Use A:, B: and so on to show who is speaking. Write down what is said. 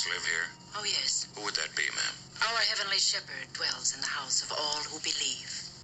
A: live here?
B: Oh, yes.
A: Who would that be, ma'am?
B: Our heavenly shepherd dwells in the house of all who believe.